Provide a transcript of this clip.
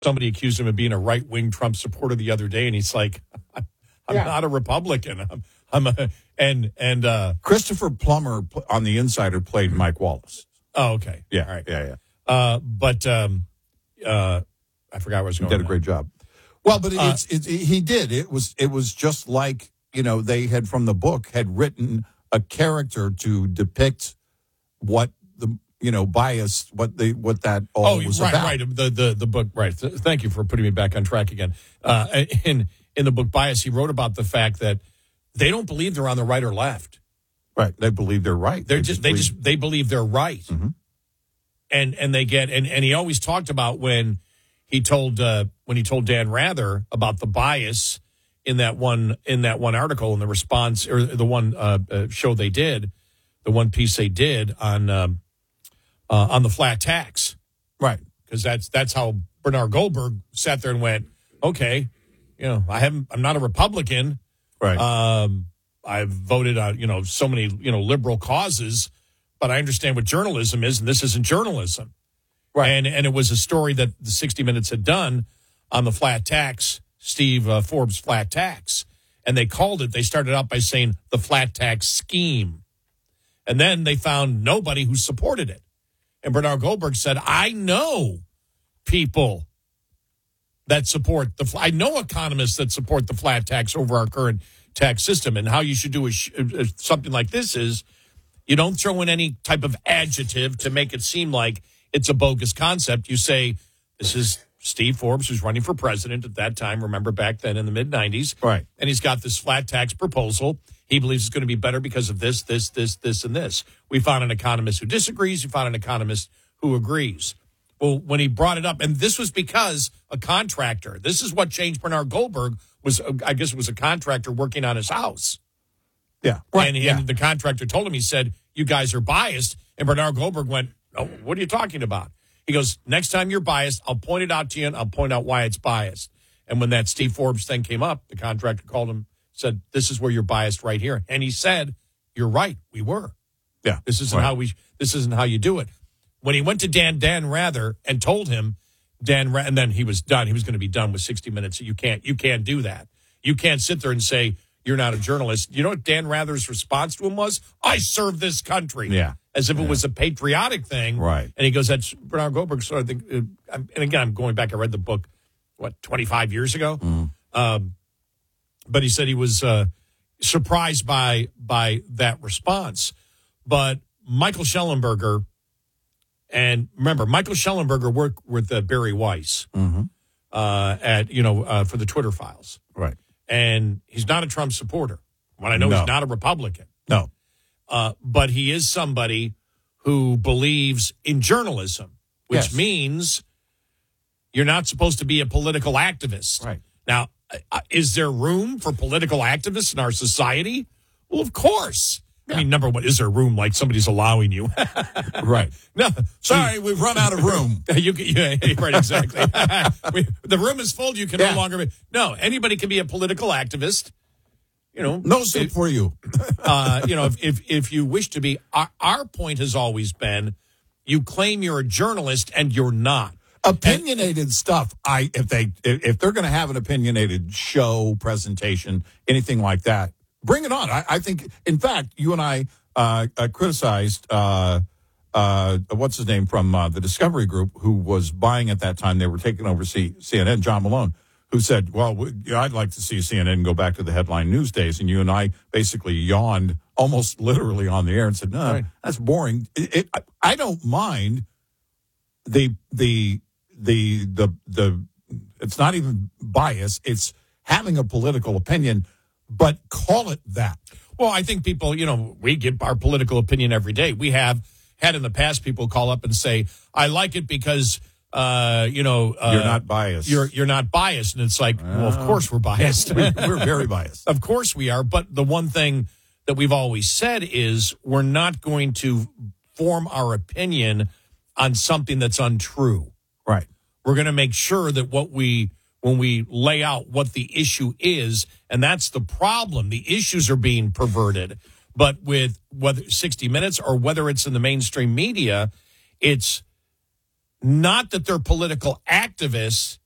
somebody accused him of being a right-wing Trump supporter the other day, and he's like, I'm not a Republican. Christopher Plummer on The Insider played Mike Wallace. Oh, okay. Yeah. All right. Yeah. I forgot where I was going. He did a great job. Well, but he did. It was just like, they had from the book had written a character to depict what the bias, what that all was about. Right. The book, right. Thank you for putting me back on track again. In the book Bias, he wrote about the fact that they don't believe they're on the right or left. Right. They believe they're right. They believe they're right. Mm-hmm. And they get and he always talked about when he told Dan Rather about the bias in that one article, in the response, or the one show they did, the one piece they did on the flat tax. Right. Because that's how Bernard Goldberg sat there and went, okay, I'm not a Republican. Right. I've voted on, so many, liberal causes, but I understand what journalism is, and this isn't journalism. Right. And it was a story that the 60 Minutes had done on the flat tax, Steve Forbes flat tax. And they started out by saying the flat tax scheme. And then they found nobody who supported it. And Bernard Goldberg said, I know people that support I know economists that support the flat tax over our current tax system. And how you should do something like this is you don't throw in any type of adjective to make it seem like it's a bogus concept. You say, this is Steve Forbes, who's running for president at that time. Remember back then in the mid-'90s. Right. And he's got this flat tax proposal. He believes it's going to be better because of this, and this. We found an economist who disagrees. We found an economist who agrees. Well, when he brought it up, and this was because a contractor, this is what changed Bernard Goldberg, I guess it was a contractor working on his house. Yeah. Right. And the contractor told him, he said, you guys are biased. And Bernard Goldberg went, oh, what are you talking about? He goes, next time you're biased, I'll point it out to you, and I'll point out why it's biased. And when that Steve Forbes thing came up, the contractor called him, said, this is where you're biased right here. And he said, you're right, we were. Yeah. This isn't how you do it. When he went to Dan Rather and told him, and then he was done. He was going to be done with 60 Minutes. You can't do that. You can't sit there and say, you're not a journalist. You know what Dan Rather's response to him was? I serve this country. Yeah. As if it was a patriotic thing. Right. And he goes, that's Bernard Goldberg. So I think, and again, I'm going back. I read the book, 25 years ago? Mm. But he said he was surprised by that response. But Michael Schellenberger, and remember, Michael Schellenberger worked with Barry Weiss mm-hmm. For the Twitter files. Right. And he's not a Trump supporter. When I know he's not a Republican. No. But he is somebody who believes in journalism, which means you're not supposed to be a political activist. Right. Now, is there room for political activists in our society? Well, of course. Yeah. I mean, number one, is there room like somebody's allowing you? Right. No, sorry, we've run out of room. Right, exactly. The room is full. You can no longer be. No, anybody can be a political activist. No soup for you. If you wish to be, our point has always been, you claim you're a journalist and you're not. Opinionated stuff. If they're going to have an opinionated show, presentation, anything like that, bring it on. I think, in fact, you and I criticized what's his name from the Discovery Group, who was buying at that time. They were taking over CNN, John Malone, who said, well, I'd like to see CNN go back to the headline news days. And you and I basically yawned almost literally on the air and said, no, that's boring. I don't mind the it's not even bias. It's having a political opinion, but call it that. Well, I think people, we give our political opinion every day. We have had in the past people call up and say, I like it because you're not biased. You're not biased. And it's like, well, of course we're biased. We're very biased. Of course we are. But the one thing that we've always said is we're not going to form our opinion on something that's untrue. Right. We're going to make sure that when we lay out what the issue is, and that's the problem. The issues are being perverted. But with whether 60 Minutes or whether it's in the mainstream media, it's not that they're political activists.